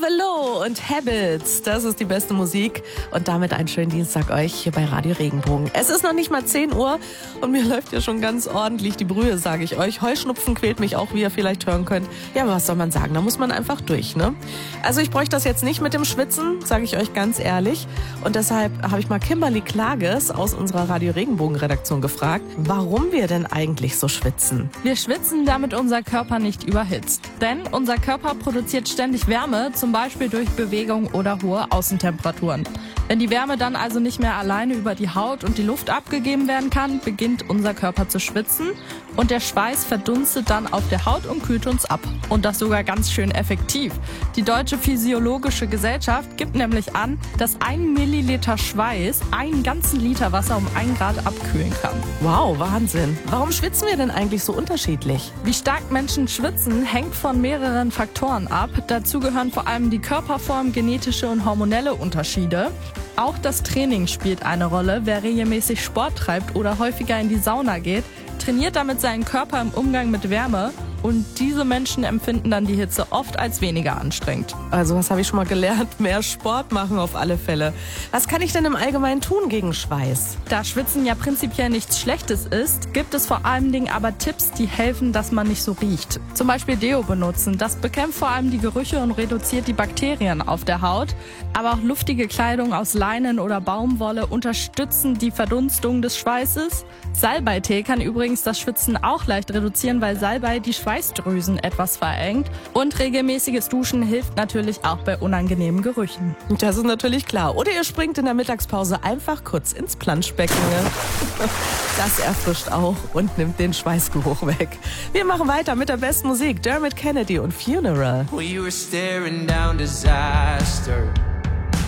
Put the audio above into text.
Below und Habits, das ist die beste Musik. Und damit einen schönen Dienstag euch hier bei Radio Regenbogen. Es ist noch nicht mal 10 Uhr und mir läuft ja schon ganz ordentlich die Brühe, sage ich euch. Heuschnupfen quält mich auch, wie ihr vielleicht hören könnt. Ja, aber was soll man sagen, da muss man einfach durch, ne? Also ich bräuchte das jetzt nicht mit dem Schwitzen, sage ich euch ganz ehrlich. Und deshalb habe ich mal Kimberly Klages aus unserer Radio Regenbogen Redaktion gefragt, warum wir denn eigentlich so schwitzen. Wir schwitzen, damit unser Körper nicht überhitzt. Denn unser Körper produziert ständig Wärme, zum Beispiel durch Bewegung oder hohe Außentemperaturen. Wenn die Wärme dann also nicht mehr alleine über die Haut und die Luft abgegeben werden kann, beginnt unser Körper zu schwitzen und der Schweiß verdunstet dann auf der Haut und kühlt uns ab. Und das sogar ganz schön effektiv. Die Deutsche Physiologische Gesellschaft gibt nämlich an, dass 1 Milliliter Schweiß einen ganzen Liter Wasser um 1 Grad abkühlen kann. Wow, Wahnsinn. Warum schwitzen wir denn eigentlich so unterschiedlich? Wie stark Menschen schwitzen, hängt von mehreren Faktoren ab. Dazu gehören vor allem die Körperform, genetische und hormonelle Unterschiede. Auch das Training spielt eine Rolle. Wer regelmäßig Sport treibt oder häufiger in die Sauna geht, trainiert damit seinen Körper im Umgang mit Wärme. Und diese Menschen empfinden dann die Hitze oft als weniger anstrengend. Also was habe ich schon mal gelernt? Mehr Sport machen auf alle Fälle. Was kann ich denn im Allgemeinen tun gegen Schweiß? Da Schwitzen ja prinzipiell nichts Schlechtes ist, gibt es vor allen Dingen aber Tipps, die helfen, dass man nicht so riecht. Zum Beispiel Deo benutzen. Das bekämpft vor allem die Gerüche und reduziert die Bakterien auf der Haut. Aber auch luftige Kleidung aus Leinen oder Baumwolle unterstützen die Verdunstung des Schweißes. Salbeitee kann übrigens das Schwitzen auch leicht reduzieren, weil Salbei die Schweißdrüsen etwas verengt. Und regelmäßiges Duschen hilft natürlich auch bei unangenehmen Gerüchen. Das ist natürlich klar. Oder ihr springt in der Mittagspause einfach kurz ins Planschbecken. Das erfrischt auch und nimmt den Schweißgeruch weg. Wir machen weiter mit der besten Musik. Dermot Kennedy und Funeral. We were staring down disaster.